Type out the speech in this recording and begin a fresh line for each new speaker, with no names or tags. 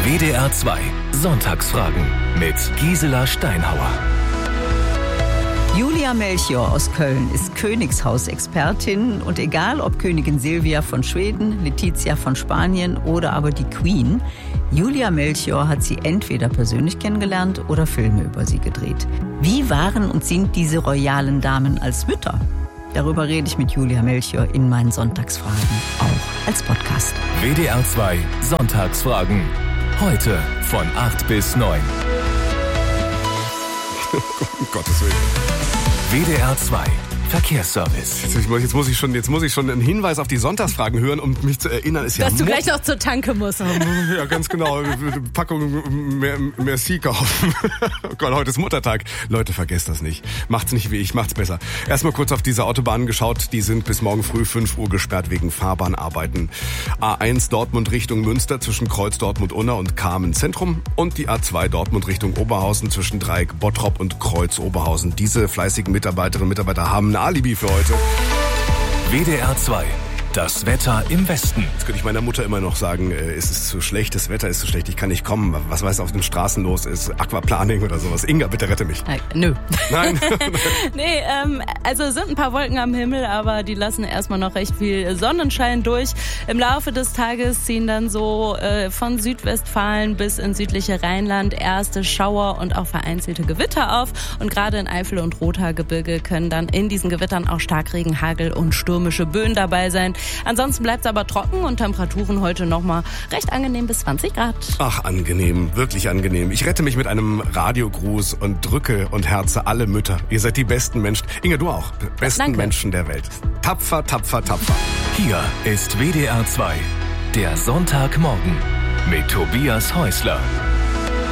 WDR 2 Sonntagsfragen mit Gisela Steinhauer.
Julia Melchior aus Köln ist Königshausexpertin und egal ob Königin Silvia von Schweden, Letizia von Spanien oder aber die Queen, Julia Melchior hat sie entweder persönlich kennengelernt oder Filme über sie gedreht. Wie waren und sind diese royalen Damen als Mütter? Darüber rede ich mit Julia Melchior in meinen Sonntagsfragen, auch als Podcast.
WDR 2 Sonntagsfragen. Heute von 8 bis 9.
Um Gottes Willen.
WDR 2 Verkehrsservice.
Jetzt muss ich schon einen Hinweis auf die Sonntagsfragen hören, um mich zu erinnern. Ist
dass du gleich noch zur Tanke musst.
Ja, ganz genau. Packung Merci kaufen. Oh Gott, heute ist Muttertag. Leute, vergesst das nicht. Macht's nicht wie ich, macht's besser. Erstmal kurz auf diese Autobahnen geschaut. Die sind bis morgen früh 5 Uhr gesperrt wegen Fahrbahnarbeiten. A1 Dortmund Richtung Münster zwischen Kreuz Dortmund-Unna und Kamen Zentrum. Und die A2 Dortmund Richtung Oberhausen zwischen Dreieck Bottrop und Kreuz Oberhausen. Diese fleißigen Mitarbeiterinnen und Mitarbeiter haben ein Alibi für heute.
WDR 2. Das Wetter im Westen.
Jetzt könnte ich meiner Mutter immer noch sagen, es ist zu schlecht, das Wetter ist zu schlecht, ich kann nicht kommen. Was weiß auf den Straßen los ist? Aquaplaning oder sowas. Inga, bitte rette mich.
Nö.
Nein?
Nee, also es sind ein paar Wolken am Himmel, aber die lassen erstmal noch recht viel Sonnenschein durch. Im Laufe des Tages ziehen dann so von Südwestfalen bis ins südliche Rheinland erste Schauer und auch vereinzelte Gewitter auf. Und gerade in Eifel und Rothaargebirge können dann in diesen Gewittern auch Starkregen, Hagel und stürmische Böen dabei sein. Ansonsten bleibt es aber trocken und Temperaturen heute nochmal recht angenehm bis 20 Grad.
Ach, angenehm, wirklich angenehm. Ich rette mich mit einem Radiogruß und drücke und herze alle Mütter. Ihr seid die besten Menschen. Inge, du auch. Besten
Danke.
Menschen der Welt. Tapfer, tapfer, tapfer.
Hier ist WDR 2. Der Sonntagmorgen mit Tobias Häusler.